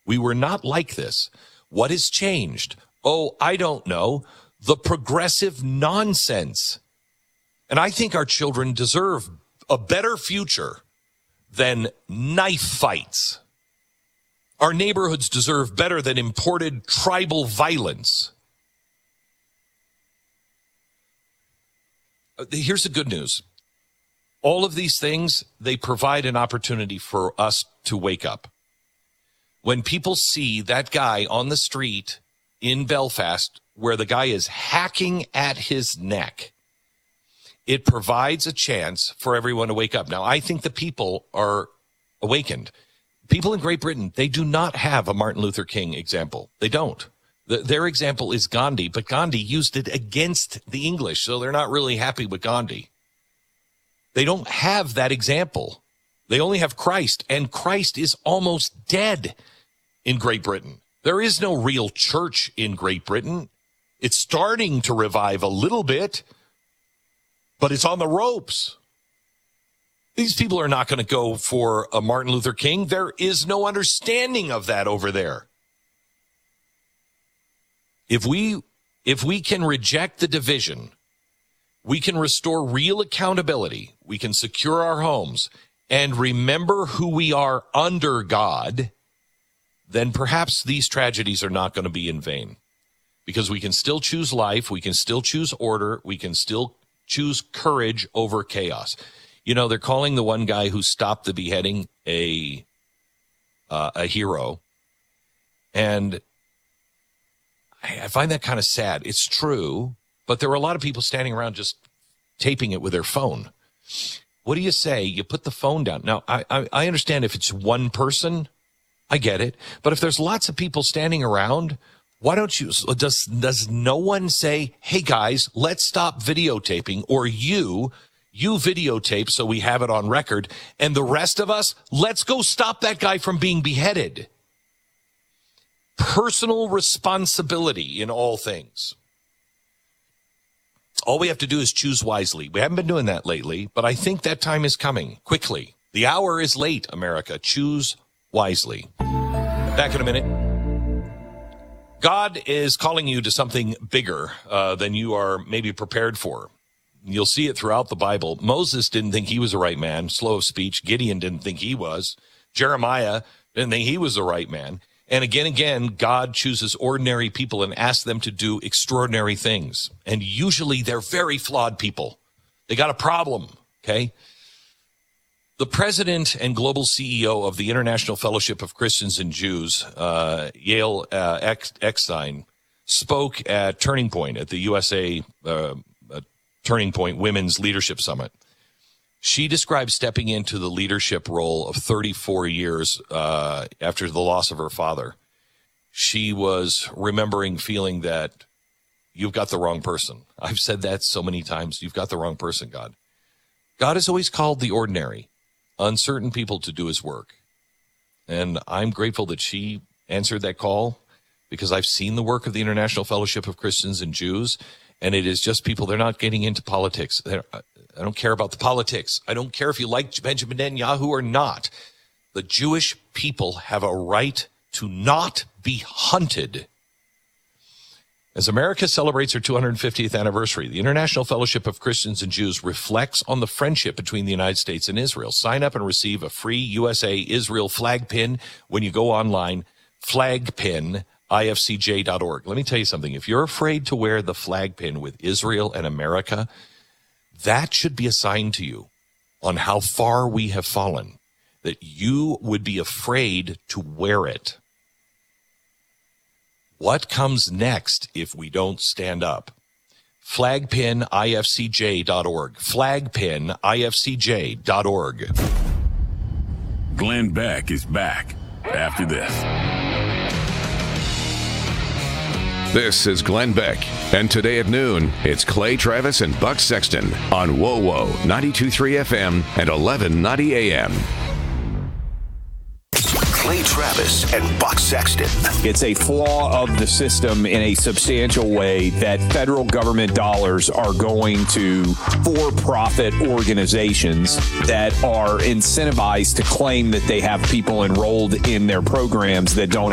We were not like this. What has changed? Oh, I don't know. The progressive nonsense. And I think our children deserve a better future than knife fights. Our neighborhoods deserve better than imported tribal violence. Here's the good news. All of these things, they provide an opportunity for us to wake up. When people see that guy on the street in Belfast where the guy is hacking at his neck, it provides a chance for everyone to wake up. Now, I think the people are awakened. People in Great Britain, they do not have a Martin Luther King example. They don't. Their example is Gandhi, but Gandhi used it against the English, so they're not really happy with Gandhi. They don't have that example. They only have Christ, and Christ is almost dead in Great Britain. There is no real church in Great Britain. It's starting to revive a little bit, but it's on the ropes. These people are not going to go for a Martin Luther King. There is no understanding of that over there. If we can reject the division, we can restore real accountability, we can secure our homes, and remember who we are under God, then perhaps these tragedies are not going to be in vain. Because we can still choose life, we can still choose order, we can still choose courage over chaos. You know, they're calling the one guy who stopped the beheading a hero. And I find that kind of sad. It's true, but there were a lot of people standing around just taping it with their phone. What do you say? You put the phone down. Now, I understand if it's one person, I get it. But if there's lots of people standing around, why don't you, does no one say, hey guys, let's stop videotaping, or you videotape so we have it on record, and the rest of us, let's go stop that guy from being beheaded. Personal responsibility in all things. All we have to do is choose wisely. We haven't been doing that lately, but I think that time is coming quickly. The hour is late, America. Choose wisely. Back in a minute. God is calling you to something bigger than you are maybe prepared for. You'll see it throughout the Bible. Moses didn't think he was the right man, slow of speech. Gideon didn't think he was. Jeremiah didn't think he was the right man. And again, God chooses ordinary people and asks them to do extraordinary things. And usually they're very flawed people. They got a problem, okay? The president and global CEO of the International Fellowship of Christians and Jews, Yael Eckstein, spoke at Turning Point at the USA Turning Point Women's Leadership Summit. She described stepping into the leadership role of 34 years after the loss of her father. She was remembering feeling that you've got the wrong person. I've said that so many times. You've got the wrong person, God. God has always called the ordinary, uncertain people to do his work. And I'm grateful that she answered that call, because I've seen the work of the International Fellowship of Christians and Jews, and it is just people, they're not getting into politics. I don't care about the politics. I don't care if you like Benjamin Netanyahu or not. The Jewish people have a right to not be hunted. As America celebrates her 250th anniversary, the International Fellowship of Christians and Jews reflects on the friendship between the United States and Israel. Sign up and receive a free USA Israel flag pin when you go online, flagpin.ifcj.org. Let me tell you something. If you're afraid to wear the flag pin with Israel and America, that should be a sign to you on how far we have fallen, that you would be afraid to wear it. What comes next if we don't stand up? Flagpinifcj.org. Flagpinifcj.org. Glenn Beck is back after this. This is Glenn Beck, and today at noon, it's Clay Travis and Buck Sexton on WoWo 92.3 FM and 1190 AM. Clay Travis and Buck Sexton. It's a flaw of the system in a substantial way that federal government dollars are going to for-profit organizations that are incentivized to claim that they have people enrolled in their programs that don't